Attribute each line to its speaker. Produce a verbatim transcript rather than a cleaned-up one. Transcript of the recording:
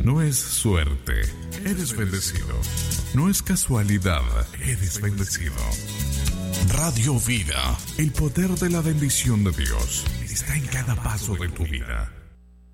Speaker 1: No es suerte, eres bendecido. No es casualidad, eres bendecido. Radio Vida, el poder de la bendición de Dios está en cada paso de tu vida.